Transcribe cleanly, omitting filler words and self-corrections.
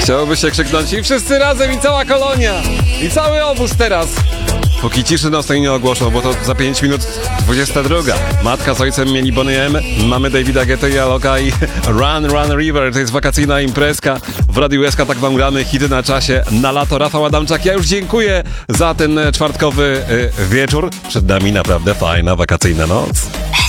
Chciałoby się krzyknąć i wszyscy razem, i cała kolonia, i cały obóz teraz. Póki ciszy nocnej nie ogłoszą, bo to za 5 minut 22. Matka z ojcem mieli Boney M, mamy Davida Guetta i Aloka i Run, Run River. To jest wakacyjna imprezka. W Radiu SK tak wam gramy hity na czasie. Na lato Rafał Adamczak. Ja już dziękuję za ten czwartkowy wieczór. Przed nami naprawdę fajna wakacyjna noc.